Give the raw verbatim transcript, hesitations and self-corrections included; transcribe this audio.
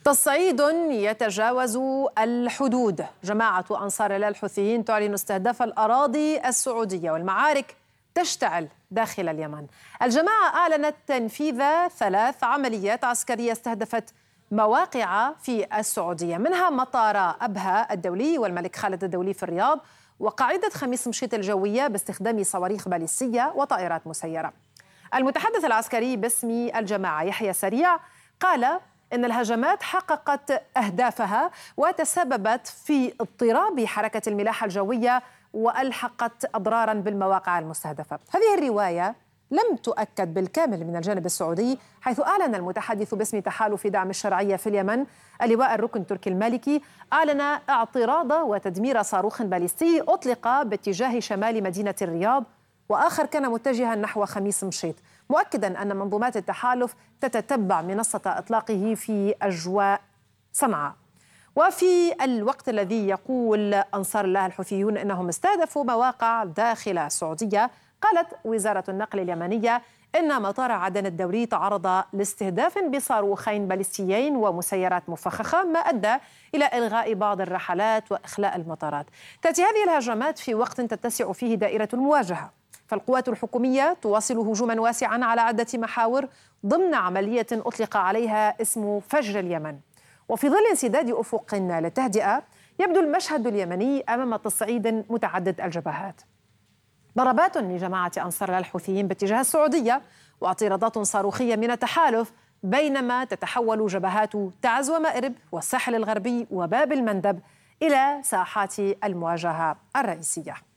تصعيد يتجاوز الحدود. جماعة أنصار الله الحوثيين تعلن استهداف الأراضي السعودية، والمعارك تشتعل داخل اليمن. الجماعة أعلنت تنفيذ ثلاث عمليات عسكرية استهدفت مواقع في السعودية، منها مطار أبها الدولي والملك خالد الدولي في الرياض، وقاعدة خميس مشيط الجوية باستخدام صواريخ باليستية وطائرات مسيرة. المتحدث العسكري باسم الجماعة يحيى سريع قال إن الهجمات حققت أهدافها وتسببت في اضطراب حركة الملاحة الجوية وألحقت أضرارا بالمواقع المستهدفة. هذه الرواية لم تؤكد بالكامل من الجانب السعودي، حيث أعلن المتحدث باسم تحالف دعم الشرعية في اليمن اللواء الركن تركي المالكي أعلن اعتراض وتدمير صاروخ باليستي أطلق باتجاه شمال مدينة الرياض، وآخر كان متجها نحو خميس مشيط، مؤكدا أن منظومات التحالف تتتبع منصة إطلاقه في أجواء صنعاء. وفي الوقت الذي يقول أنصار الله الحوثيون أنهم استهدفوا مواقع داخل السعودية، قالت وزارة النقل اليمنية إن مطار عدن الدولي تعرض لاستهداف بصاروخين باليستيين ومسيرات مفخخة، ما أدى إلى إلغاء بعض الرحلات وإخلاء المطارات. تأتي هذه الهجمات في وقت تتسع فيه دائرة المواجهة، فالقوات الحكومية تواصل هجوما واسعا على عدة محاور ضمن عملية أطلق عليها اسم فجر اليمن. وفي ظل انسداد أفق للتهدئة، يبدو المشهد اليمني أمام تصعيد متعدد الجبهات. ضربات لجماعة أنصار الله الحوثيين باتجاه السعودية واعتراضات صاروخية من التحالف، بينما تتحول جبهات تعز ومأرب والساحل الغربي وباب المندب إلى ساحات المواجهة الرئيسية.